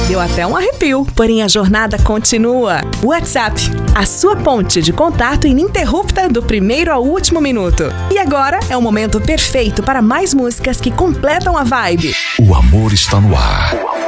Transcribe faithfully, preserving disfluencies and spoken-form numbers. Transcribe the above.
Deu até um arrepio, porém a jornada continua. WhatsApp, a sua ponte de contato ininterrupta do primeiro ao último minuto. E agora é o momento perfeito para mais músicas que completam a vibe. O amor está no ar.